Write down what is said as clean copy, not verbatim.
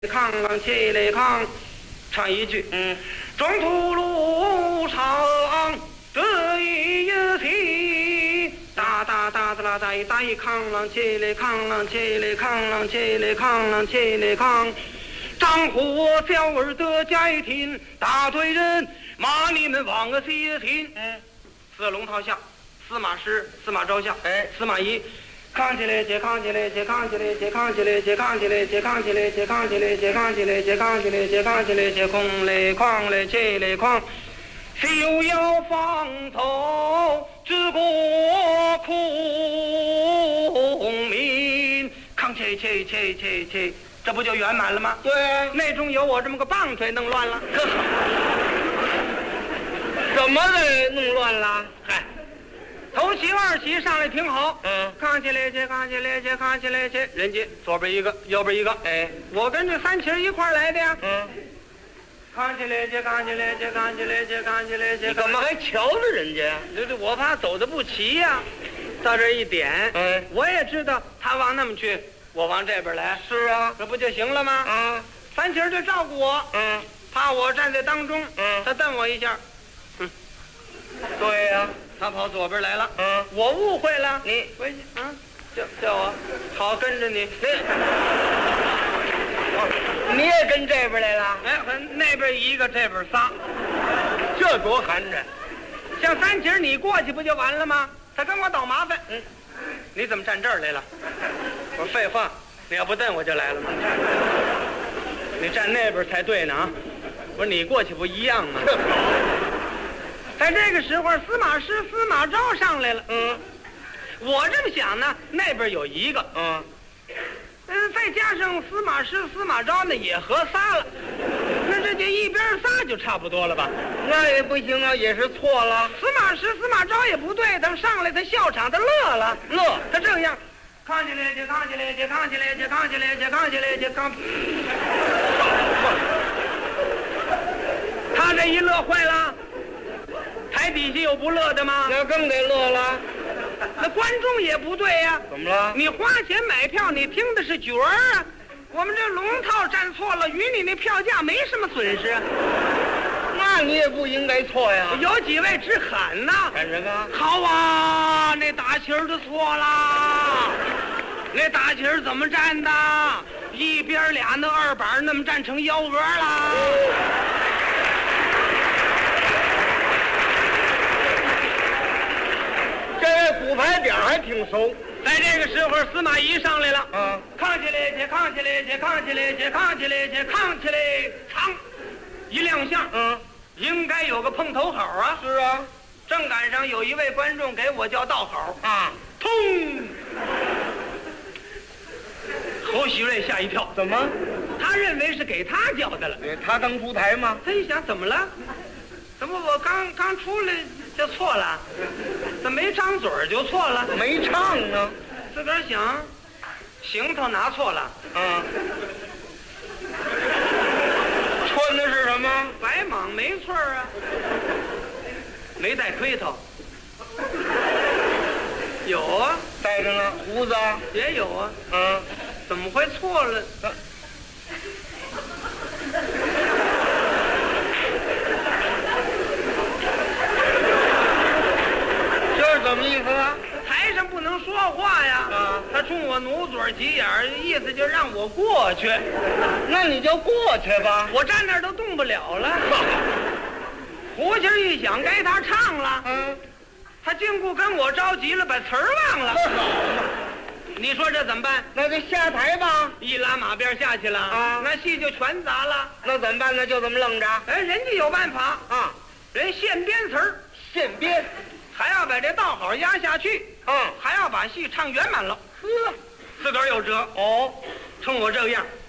康起来康，唱一句，中途路上得意题，哒哒哒哒啦哒一哒一康啷起来康啷起来康啷起来康啷起来康，张火小儿的家庭，大队人骂你们忘了西庭，四龙套下，司马师，司马昭下，司马懿。扛起来，扛起来，扛起来，扛起来，扛起来，扛起来，扛起来，扛起来，扛起来，扛起来，空来哐来起来哐，休要放头，治国孔明，扛起，这不就圆满了吗？ 对， 内中有我这么个棒槌弄乱了， 怎么给弄乱了？ 嗨。头起二起上来挺好，扛起来去，扛起来去，扛起来去，人家左边一个，右边一个，我跟这三旗一块来的呀，扛起来去，扛起来去，扛起来去，扛起来去， 你干嘛还瞧着人家呀？ 我怕走的不齐呀，到这一点，我也知道他往那么去，我往这边来， 是啊， 这不就行了吗？三旗就照顾我，怕我站在当中，他瞪我一下， 对呀。 他跑左边来了，我误会了，你回去，叫我，好跟着你， 你也跟这边来了？ 那边一个，这边仨， 这多寒碜！ 像三姐你过去不就完了吗？他跟我捣麻烦，你怎么站这儿来了？我说废话，你要不瞪我就来了吗？你站那边才对呢啊！我说你过去不一样吗？在这个时候，司马师、司马昭上来了。我这么想呢，那边有一个，再加上司马师、司马昭呢，也合仨了。那这就一边仨就差不多了吧？ 那也不行啊，也是错了。 司马师、司马昭也不对，他上来他笑场，他乐了，他这样，扛起来去，扛起来去，扛起来去，扛起来去，扛起来去，扛。他这一乐坏了。台底下有不乐的吗？ 那更得乐了。 那观众也不对呀。 怎么了？ 你花钱买票，你听的是角儿啊。我们这龙套站错了，与你那票价没什么损失。 那你也不应该错呀。 有几位直喊呐！ 喊什么？ 好啊，那大旗儿就错了。那大旗儿怎么站的？一边俩那二板那么站成幺蛾了。 这位骨牌点还挺熟。 在这个时候，司马懿上来了。扛起来去，扛起来去，扛起来去，扛起来去，扛起来，噌，一亮相。应该有个碰头好啊。 是啊， 正赶上有一位观众给我叫道好通。侯喜瑞吓一跳， 怎么？ 他认为是给他叫的了。 他刚出台吗？ 他一想，怎么了？怎么我刚出来就错了？怎么没张嘴就错了？ 没唱呢。 自个儿想，行头拿错了。 穿的是什么？ 白蟒没错啊，没带盔头。有啊， 带着呢。胡子也有啊。怎么会错了？ 这是怎么意思啊？ 台上不能说话呀。他冲我努嘴急眼，意思就让我过去。 那你就过去吧。 我站那儿都动不了了。胡琴一响，该他唱了。他竟不跟我着急了，把词儿忘了。你说这怎么办？ 那就下台吧。 一拉马鞭下去了那戏就全砸了。 那怎么办呢？就这么愣着。 人家有办法人现编词儿， 现编， 还要把这道好压下去。还要把戏唱圆满了。自个儿有辙。冲我这样，